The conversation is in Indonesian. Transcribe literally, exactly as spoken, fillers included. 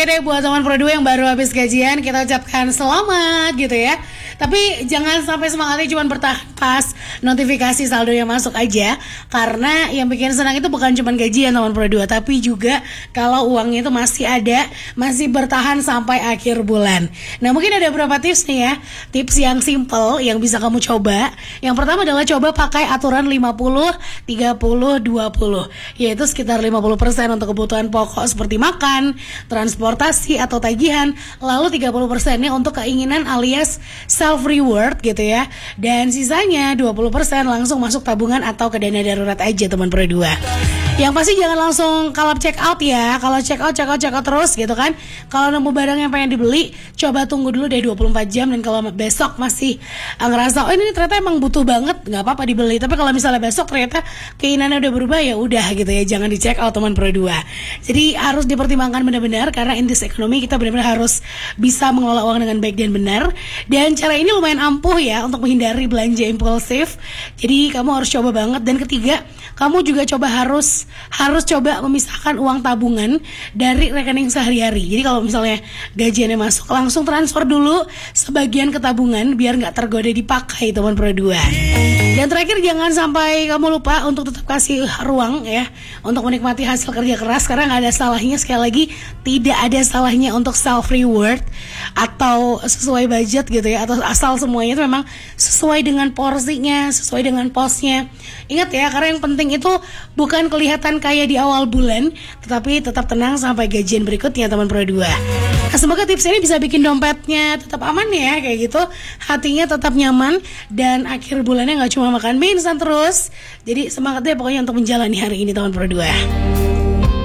Oke deh, buat teman Pro dua yang baru habis gajian, kita ucapkan selamat gitu ya. Tapi jangan sampai semangatnya cuma bertahan pas notifikasi saldo yang masuk aja. Karena yang bikin senang itu bukan cuma gajian teman Pro dua, tapi juga kalau uangnya itu masih ada, masih bertahan sampai akhir bulan. Nah, mungkin ada beberapa tips nih ya. Tips yang simple yang bisa kamu coba. Yang pertama adalah coba pakai aturan lima puluh tiga puluh dua puluh, yaitu sekitar lima puluh persen untuk kebutuhan pokok seperti makan, transportasi atau tagihan, lalu tiga puluh persennya untuk keinginan alias self reward gitu ya. Dan sisanya dua puluh persen langsung masuk tabungan atau ke dana darurat aja teman Pro dua. Yang pasti jangan langsung kalap check out ya. Kalau check out, check out, check out terus gitu kan. Kalau nemu barang yang pengen dibeli, coba tunggu dulu deh dua puluh empat jam. Dan kalau besok masih ngerasa, oh ini ternyata emang butuh banget, nggak apa-apa dibeli. Tapi kalau misalnya besok ternyata keinginannya udah berubah, ya udah gitu ya. Jangan di check out teman Pro dua. Jadi harus dipertimbangkan benar-benar, karena in this economy kita benar-benar harus bisa mengelola uang dengan baik dan benar. Dan cara ini lumayan ampuh ya untuk menghindari belanja impulsif. Jadi kamu harus coba banget. Dan ketiga, kamu juga coba harus harus coba memisahkan uang tabungan dari rekening sehari-hari. Jadi kalau misalnya gajiannya masuk, langsung transfer dulu sebagian ke tabungan biar nggak tergoda dipakai teman Pro dua. Dan terakhir, jangan sampai kamu lupa untuk tetap kasih ruang ya untuk menikmati hasil kerja keras, karena nggak ada salahnya, sekali lagi tidak ada salahnya untuk self reward atau sesuai budget gitu ya, atau asal semuanya itu memang sesuai dengan porsinya, sesuai dengan posnya. Ingat ya, karena yang penting itu bukan kelihatan kaya di awal bulan, tetapi tetap tenang sampai gajian berikutnya teman Pro dua. Nah, semoga tips ini bisa bikin dompetnya tetap aman ya, kayak gitu, hatinya tetap nyaman, dan akhir bulannya nggak cuma makan mie instan terus. Jadi semangat deh pokoknya untuk menjalani hari ini teman Pro dua.